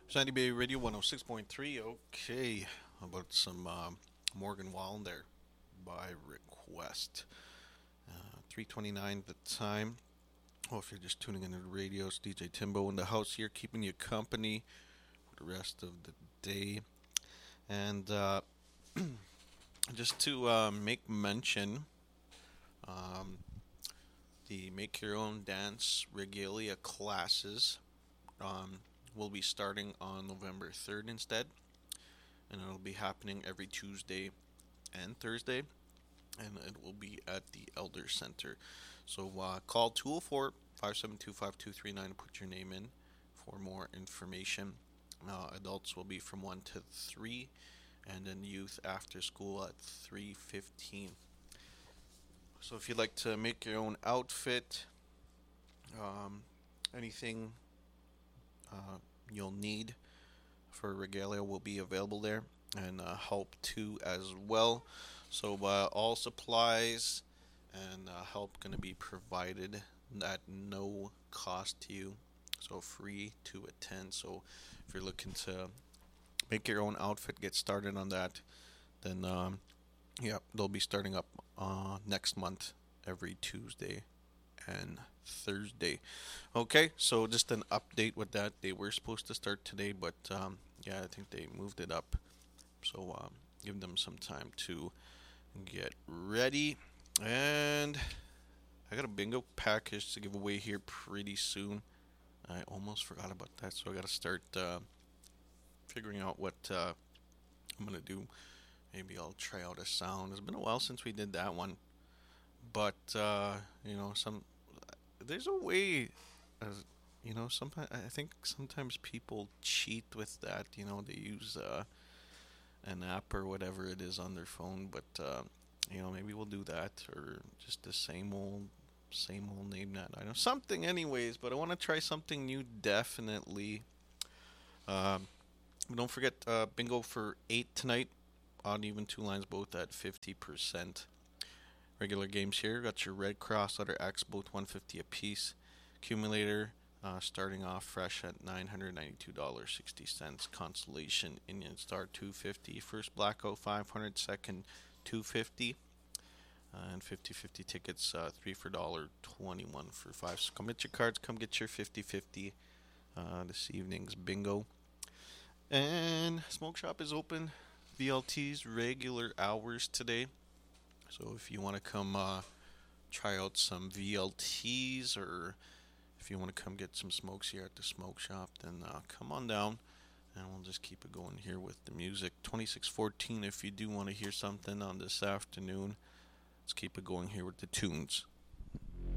Sandy Bay Radio 106.3. Okay, how about some Morgan Wallen there by request? 3:29 the time. Well, if you're just tuning into the radio, it's DJ Timbo in the house here, keeping you company for the rest of the day. And just to make mention, um, the Make Your Own Dance Regalia classes um, will be starting on November 3rd instead, and it'll be happening every Tuesday and Thursday, and it will be at the Elder Center. So call 204 572 5239 to put your name in for more information. Adults will be from 1 to 3, and then youth after school at 3:15. So if you'd like to make your own outfit, um, anything uh, you'll need for regalia will be available there, and help too as well. So all supplies and help going to be provided at no cost to you. So free to attend. So if you're looking to make your own outfit, get started on that, then yeah, they'll be starting up next month every Tuesday and Thursday. Okay, so just an update with that. They were supposed to start today, but yeah, I think they moved it up. So give them some time to get ready. And I got a bingo package to give away here pretty soon. I almost forgot about that, so I got to start figuring out what I'm gonna do. Maybe I'll try out a sound. It's been a while since we did that one, but some there's a way. As sometimes I think sometimes people cheat with that. They use an app or whatever it is on their phone, but maybe we'll do that or just the same old name that I know something anyways. But I want to try something new definitely. Um, don't forget bingo for 8 tonight. Odd even two lines both at 50%. Regular games here. Got your Red Cross letter X both 150 apiece. Accumulator starting off fresh at $992.60. Constellation Indian Star 250. First Blackout 500. Second 250. And 50-50 tickets 3 for $1.21 for 5. So come get your cards. Come get your 50-50 this evening's bingo. And Smoke Shop is open. VLT's regular hours today. So if you want to come try out some VLTs, or if you want to come get some smokes here at the Smoke Shop, then come on down and we'll just keep it going here with the music. 2614 if you do want to hear something on this afternoon. Let's keep it going here with the tunes.